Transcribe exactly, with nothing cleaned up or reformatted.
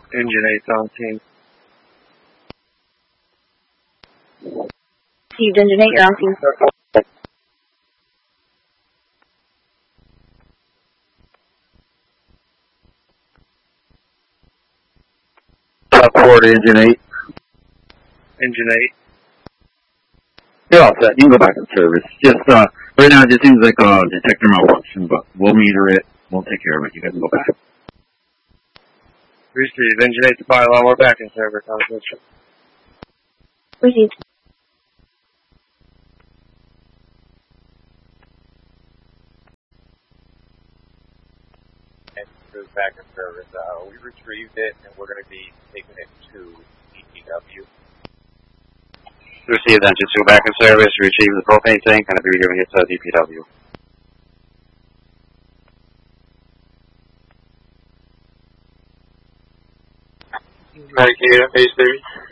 Engine eight's on team. Received engine eight, you're on team. Forward engine eight. Engine eight. You're all set. You can go back to service. Just, uh, right now it just seems like a detector malfunction, but we'll meter it. We'll take care of it. You guys can go back. Received. Engine eight to pylon. We're back in service on switch. Received. And goes back in service. Uh, we retrieved it, and we're going to be taking it to D P W. Received engine two back in service. Retrieve the propane tank, and I'll be giving it to D P W. Medicated, phase three.